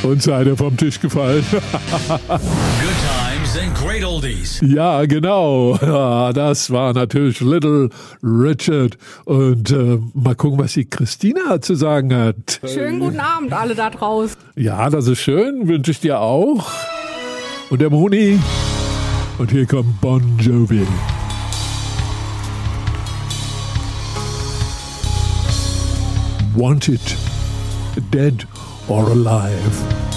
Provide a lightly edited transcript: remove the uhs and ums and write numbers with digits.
Und seid ihr vom Tisch gefallen? Good times and great oldies. Ja, genau. Ja, das war natürlich Little Richard. Und mal gucken, was die Christina zu sagen hat. Schönen guten Abend alle da draußen. Ja, das ist schön. Wünsche ich dir auch. Und der Moni. Und hier kommt Bon Jovi. Wanted, dead or alive.